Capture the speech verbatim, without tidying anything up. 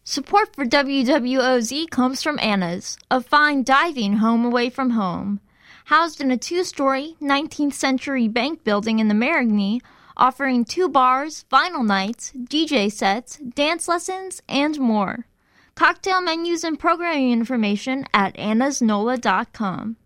Support for W W O Z comes from Anna's, a fine diving home away from home. Housed in a two-story, nineteenth century bank building in the Marigny, offering two bars, vinyl nights, D J sets, dance lessons, and more. Cocktail menus and programming information at annas nola dot com.